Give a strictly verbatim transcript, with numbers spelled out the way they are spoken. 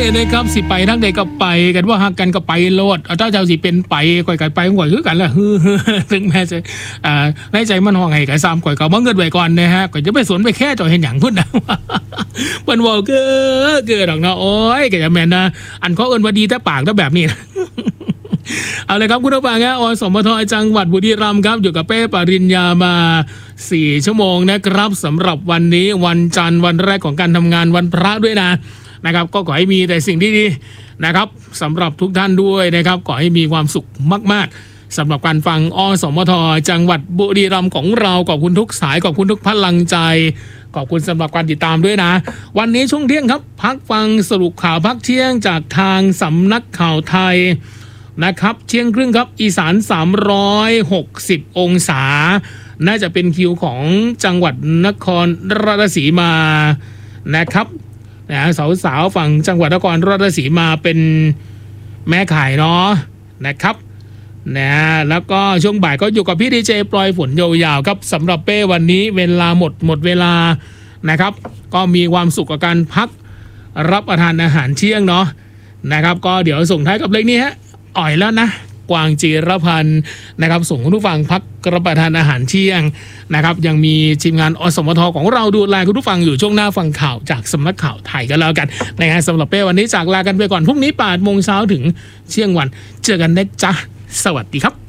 นะครับสิไปทั้งใดก็ไปกันว่าหักกันก็ไปโลดเจ้าเจ้าสิเป็นไปก่อยกันไปก่อยคือกันละฮือซึ่งแม่จะอ่าในใจมันห้องไห้กับซ้ำก่อยเขาบังเกิดไว้ก่อนนะฮะก่อยจะไปสวนไปแค่จ่อเห็นอย่างพุ่นนะเปิ้นบอกเก้อเกิดหรอกนะโอ้ยแกจะแม่นนะอันเขาเอิ้นว่าดีแต่ปากแต่แบบนี้เอาเลยครับคุณผู้ฟังฮะอสมทจังหวัดบุรีรัมย์ครับอยู่กับเป้ปริญญามาสี่ชั่วโมงนะครับสำหรับวันนี้วันจันทร์วันแรกของการทำงานวันพระด้วยนะนะครับก็ขอให้มีแต่สิ่งที่ดีนะครับสำหรับทุกท่านด้วยนะครับขอให้มีความสุขมากๆสำหรับการฟังอสมทจังหวัดบุรีรัมย์ของเราขอบคุณทุกสายขอบคุณทุกพลังใจขอบคุณสำหรับการติดตามด้วยนะวันนี้ช่วงเที่ยงครับพักฟังสรุปข่าวพักเที่ยงจากทางสำนักข่าวไทยนะครับเที่ยงครึ่งครับอีสานสามร้อยหกสิบองศาน่าจะเป็นคิวของจังหวัดนครราชสีมานะครับนะสาวๆฝั่งจังหวัดนครราชสีมาเป็นแม่ข่ายเนาะนะครับนะแล้วก็ช่วงบ่ายก็อยู่กับพี่ดีเจปลอยฝนยาวๆครับสำหรับเป้วันนี้เวลาหมดหมดเวลานะครับก็มีความสุขกับการพักรับประทานอาหารเที่ยงเนาะนะครับก็เดี๋ยวส่งท้ายกับเลขนี้ฮะอ่อยแล้วนะกวางจีรพันธ์นะครับส่งคุณผู้ฟังพักรับประทานอาหารเที่ยงนะครับยังมีทีมงานอสมทของเราดูแลคุณผู้ฟังอยู่ช่วงหน้าฟังข่าวจากสำนักข่าวไทยกันแล้วกันนะฮะสำหรับเป้วันนี้จากลากันไปก่อนพรุ่งนี้แปดโมงเช้าถึงเที่ยงวันเจอกันนะจ๊ะสวัสดีครับ